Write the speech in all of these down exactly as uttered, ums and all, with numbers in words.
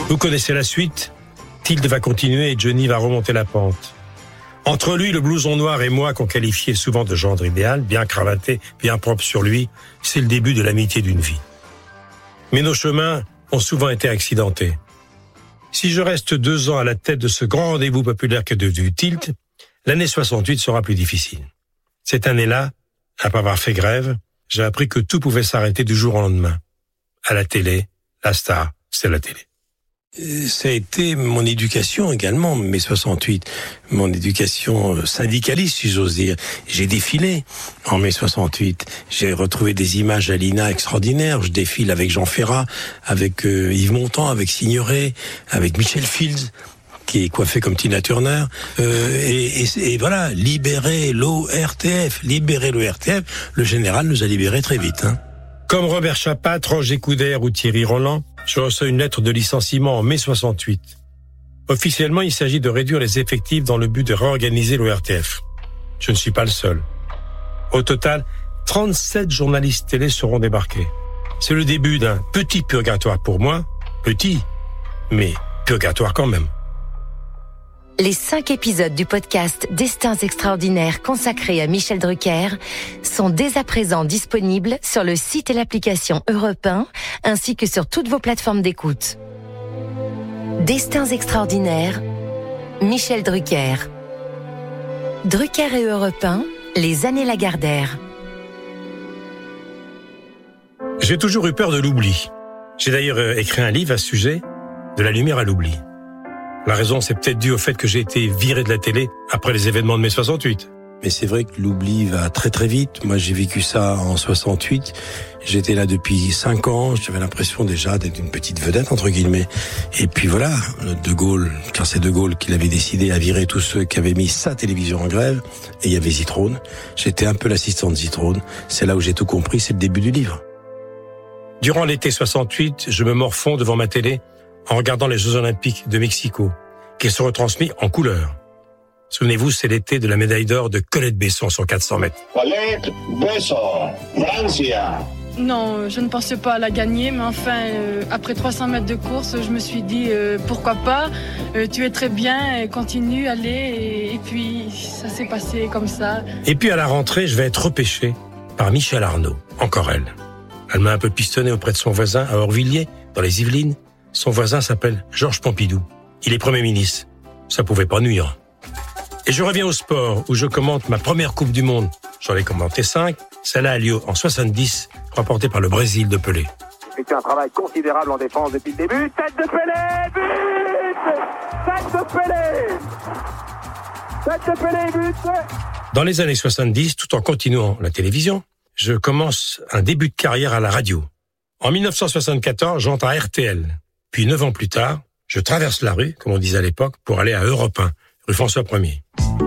Vous connaissez la suite. Tilt va continuer et Johnny va remonter la pente. Entre lui, le blouson noir et moi, qu'on qualifiait souvent de gendre idéal, bien cravaté, bien propre sur lui, c'est le début de l'amitié d'une vie. Mais nos chemins ont souvent été accidentés. Si je reste deux ans à la tête de ce grand rendez-vous populaire qu'est devenu Tilt, l'année soixante-huit sera plus difficile. Cette année-là, après avoir fait grève, j'ai appris que tout pouvait s'arrêter du jour au lendemain. À la télé, la star, c'est la télé. Ça a été mon éducation également, mai soixante-huit, mon éducation syndicaliste, si j'ose dire. J'ai défilé en mai soixante-huit. J'ai retrouvé des images à l'I N A extraordinaires. Je défile avec Jean Ferrat, avec euh, Yves Montand, avec Signoret, avec Michel Fields, qui est coiffé comme Tina Turner. Euh, et, et, et voilà, libérer l'O R T F, libérer l'O R T F. Le général nous a libérés très vite. Hein. Comme Robert Chapat, Roger Coudert ou Thierry Roland, je reçois une lettre de licenciement en mai soixante-huit. Officiellement, il s'agit de réduire les effectifs dans le but de réorganiser l'O R T F. Je ne suis pas le seul. Au total, trente-sept journalistes télé seront débarqués. C'est le début d'un petit purgatoire pour moi, petit, mais purgatoire quand même. Les cinq épisodes du podcast Destins extraordinaires consacrés à Michel Drucker sont dès à présent disponibles sur le site et l'application Europe un, ainsi que sur toutes vos plateformes d'écoute. Destins extraordinaires, Michel Drucker. Drucker et Europe un, les années Lagardère. J'ai toujours eu peur de l'oubli. J'ai d'ailleurs écrit un livre à ce sujet, De la lumière à l'oubli. La raison, c'est peut-être dû au fait que j'ai été viré de la télé après les événements de mai soixante-huit. Mais c'est vrai que l'oubli va très très vite. Moi, j'ai vécu ça en soixante-huit. J'étais là depuis cinq ans. J'avais l'impression déjà d'être une petite vedette, entre guillemets. Et puis voilà, De Gaulle, car c'est De Gaulle qui l'avait décidé à virer tous ceux qui avaient mis sa télévision en grève. Et il y avait Zitrone. J'étais un peu l'assistant de Zitrone. C'est là où j'ai tout compris, c'est le début du livre. Durant l'été soixante-huit, je me morfonds devant ma télé en regardant les Jeux Olympiques de Mexico, qui sont retransmis en couleur. Souvenez-vous, c'est l'été de la médaille d'or de Colette Besson sur quatre cents mètres. Colette Besson, Francia. Non, je ne pensais pas à la gagner, mais enfin, euh, après trois cents mètres de course, je me suis dit, euh, pourquoi pas, euh, tu es très bien, continue, allez, et, et puis ça s'est passé comme ça. Et puis à la rentrée, je vais être repêché par Michel Arnaud, encore elle. Elle m'a un peu pistonné auprès de son voisin à Orvilliers, dans les Yvelines. Son voisin s'appelle Georges Pompidou. Il est Premier ministre. Ça pouvait pas nuire. Et je reviens au sport, où je commente ma première Coupe du Monde. J'en ai commenté cinq. Celle-là a lieu en soixante-dix, remportée par le Brésil de Pelé. C'est un travail considérable en défense depuis le début. Tête de Pelé, but! Tête de Pelé! Tête de Pelé, but! Dans les années soixante-dix, tout en continuant la télévision, je commence un début de carrière à la radio. En mille neuf cent soixante-quatorze, j'entre à R T L. Puis neuf ans plus tard, je traverse la rue, comme on disait à l'époque, pour aller à Europe un, rue François premier.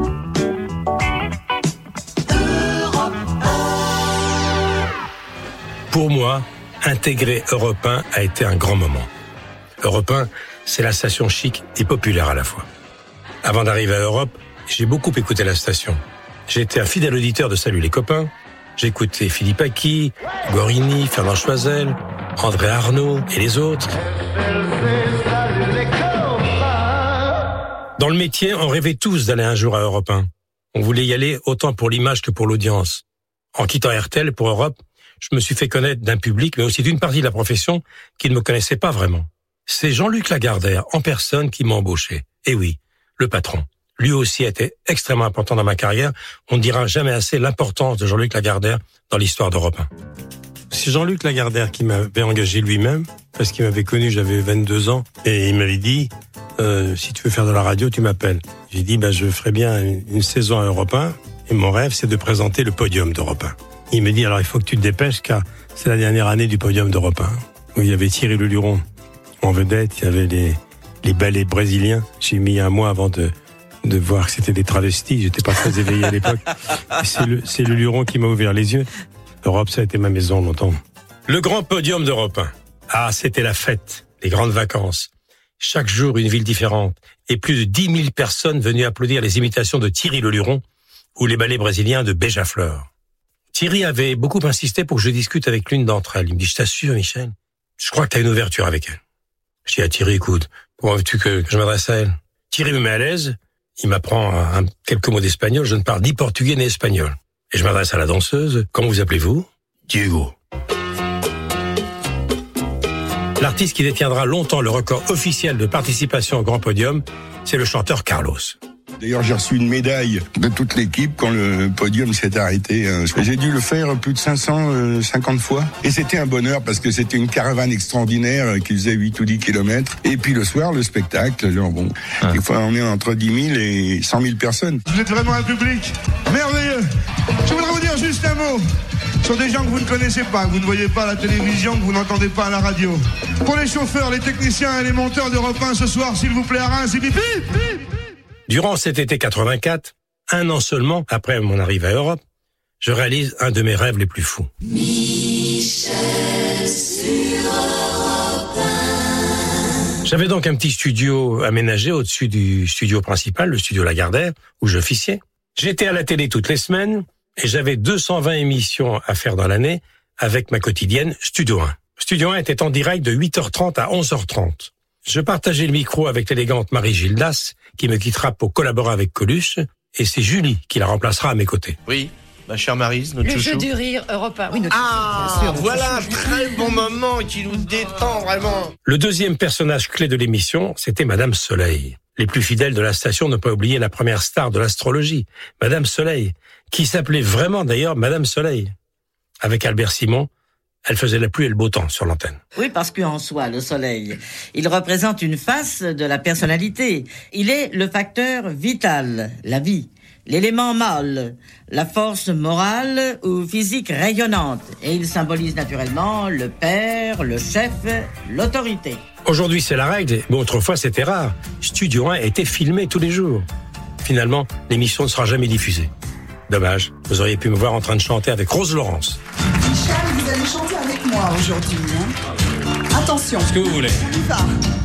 Pour moi, intégrer Europe un a été un grand moment. Europe un, c'est la station chic et populaire à la fois. Avant d'arriver à Europe, j'ai beaucoup écouté la station. J'ai été un fidèle auditeur de Salut les copains. J'ai écouté Philippe Aki, Gorini, Fernand Choisel, André Arnaud et les autres. Dans le métier, on rêvait tous d'aller un jour à Europe un. On voulait y aller autant pour l'image que pour l'audience. En quittant R T L pour Europe, je me suis fait connaître d'un public, mais aussi d'une partie de la profession qui ne me connaissait pas vraiment. C'est Jean-Luc Lagardère, en personne, qui m'a embauché. Et oui, le patron. Lui aussi a été extrêmement important dans ma carrière. On ne dira jamais assez l'importance de Jean-Luc Lagardère dans l'histoire d'Europe un. C'est Jean-Luc Lagardère qui m'avait engagé lui-même, parce qu'il m'avait connu, j'avais vingt-deux ans, et il m'avait dit, euh, si tu veux faire de la radio, tu m'appelles. J'ai dit, bah, je ferai bien une, une saison à Europe un, et mon rêve, c'est de présenter le podium d'Europe un. Il me dit, alors il faut que tu te dépêches, car c'est la dernière année du podium d'Europe un, où il y avait Thierry Leluron en vedette, il y avait les, les ballets brésiliens. J'ai mis un mois avant de de voir que c'était des travestis. J'étais pas très éveillé à l'époque. C'est le, c'est le Luron qui m'a ouvert les yeux. Europe, ça a été ma maison longtemps. Le grand podium d'Europe un. Ah, c'était la fête, les grandes vacances. Chaque jour, une ville différente. Et plus de dix mille personnes venues applaudir les imitations de Thierry Leluron ou les ballets brésiliens de Beija-Fleur. Thierry avait beaucoup insisté pour que je discute avec l'une d'entre elles. Il me dit, je t'assure, Michel, je crois que tu as une ouverture avec elle. Je dis à Thierry, écoute, comment veux-tu que, que je m'adresse à elle? Thierry me met à l'aise, il m'apprend un, quelques mots d'espagnol, je ne parle ni portugais ni espagnol. Et je m'adresse à la danseuse, comment vous appelez-vous? Diego. L'artiste qui détiendra longtemps le record officiel de participation au Grand Podium, c'est le chanteur Carlos. D'ailleurs, j'ai reçu une médaille de toute l'équipe quand le podium s'est arrêté. J'ai dû le faire plus de cinq cent cinquante fois. Et c'était un bonheur parce que c'était une caravane extraordinaire qui faisait huit ou dix kilomètres. Et puis le soir, le spectacle, genre bon, ah. Des fois on est entre dix mille et cent mille personnes. Vous êtes vraiment un public merveilleux. Je voudrais vous dire juste un mot sur des gens que vous ne connaissez pas, que vous ne voyez pas à la télévision, que vous n'entendez pas à la radio. Pour les chauffeurs, les techniciens et les monteurs d'Europe un ce soir, s'il vous plaît, à Reims, bip, bip, bip. Durant cet été quatre-vingt-quatre, un an seulement après mon arrivée à Europe, je réalise un de mes rêves les plus fous. Michel sur Europe un. J'avais donc un petit studio aménagé au-dessus du studio principal, le studio Lagardère, où j'officiais. J'étais à la télé toutes les semaines et j'avais deux cent vingt émissions à faire dans l'année avec ma quotidienne Studio un. Studio un était en direct de huit heures trente à onze heures trente. Je partageais le micro avec l'élégante Marie Gildas, qui me quittera pour collaborer avec Coluche, et c'est Julie qui la remplacera à mes côtés. Oui, ma chère Maryse, notre Le chouchou. jeu du rire, Europe un. Oui, notre ah, chouchou, bien sûr, voilà, notre chouchou. très bon moment qui nous détend vraiment. Le deuxième personnage clé de l'émission, c'était Madame Soleil. Les plus fidèles de la station n'ont pas oublié la première star de l'astrologie, Madame Soleil, qui s'appelait vraiment d'ailleurs Madame Soleil. Avec Albert Simon, elle faisait la pluie et le beau temps sur l'antenne. Oui, parce qu'en soi, le soleil, il représente une face de la personnalité. Il est le facteur vital, la vie, l'élément mâle, la force morale ou physique rayonnante. Et il symbolise naturellement le père, le chef, l'autorité. Aujourd'hui, c'est la règle, mais autrefois, c'était rare. Studio un était filmé tous les jours. Finalement, l'émission ne sera jamais diffusée. Dommage, vous auriez pu me voir en train de chanter avec Rose Laurence. Michel, vous allez chanter avec moi aujourd'hui. Hein. Attention. Ce que vous voulez. On y va.